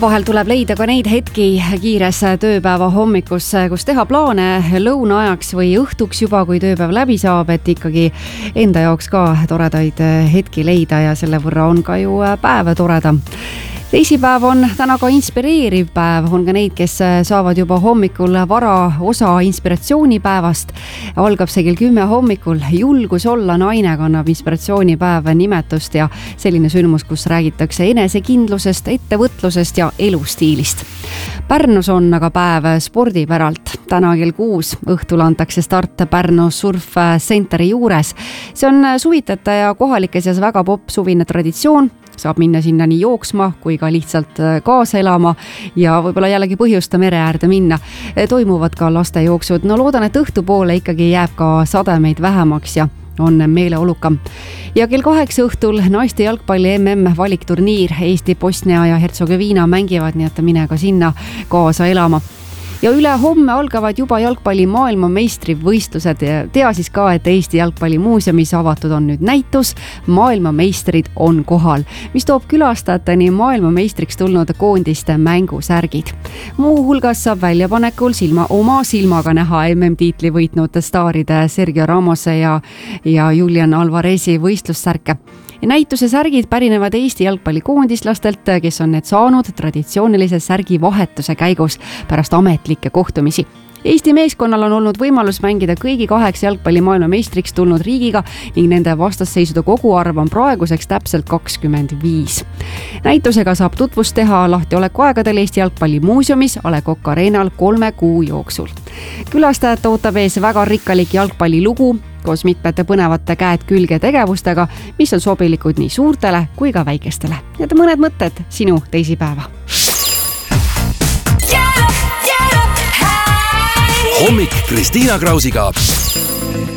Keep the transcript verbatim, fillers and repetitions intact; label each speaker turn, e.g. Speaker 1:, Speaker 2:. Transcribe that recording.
Speaker 1: Vahel tuleb leida ka neid hetki kiires tööpäeva hommikus, kus teha plaane lõunaajaks või õhtuks juba, kui tööpäev läbi saab, et ikkagi enda jaoks ka toredaid hetki leida ja selle võrra on ka ju päev toreda. Teisipäev on täna ka inspireeriv päev, on ka neid, kes saavad juba hommikul vara osa inspiratsioonipäevast. Algab see kell kümme hommikul, julgus olla naine kannab inspiratsioonipäev nimetust ja selline sündmus, kus räägitakse enesekindlusest, ettevõtlusest ja elustiilist. Pärnus on aga päev spordipäralt. Täna kell kuus õhtul antakse start Pärnu Surf Centeri juures. See on suvitajate ja kohalike seas väga popp suvine traditsioon. Saab minna sinna nii jooksma kui ka lihtsalt kaasa elama ja võib-olla jällegi põhjusta mere äärde minna. Toimuvad ka laste jooksud. No loodan, et õhtupoole ikkagi jääb ka sademeid vähemaks ja on meeleolukam. Ja kell kaheksa õhtul naiste jalgpalli M M valikturniir. Eesti, Bosnia ja Hertsegoviina mängivad, nii et mine ka sinna kaasa elama. Ja üle homme algavad juba jalgpalli maailmameistrivõistlused. Tea siis ka, et Eesti jalgpallimuuseumis avatud on nüüd näitus Maailmameistrid on kohal, mis toob külastajateni maailmameistriks tulnud koondiste mängusärgid. Muu hulgas saab väljapanekul silma oma silmaga näha M M-tiitli võitnud staaride Sergio Ramose ja, ja Julian Alvarezi võistlussärke. Näituse särgid pärinevad Eesti jalgpallikoondislastelt, kes on need saanud traditsioonilise särgi vahetuse käigus pärast ametlikke kohtumisi. Eesti meeskonnal on olnud võimalus mängida kõigi kaheks jalgpalli maailmameistriks tulnud riigiga ning nende vastasseisude koguarv on praeguseks täpselt kakskümmend viis. Näitusega saab tutvust teha lahtioleku aegadel Eesti jalgpallimuuseumis A Le Coq Arenal kolme kuu jooksul. Külastajad ootab ees väga rikkalik jalgpallilugu koos mitmete põnevate käed külge tegevustega, mis on sobilikud nii suurtele kui ka väikestele. Need mõned mõtted sinu teisipäeva.
Speaker 2: Hommik Kristiina Krausiga.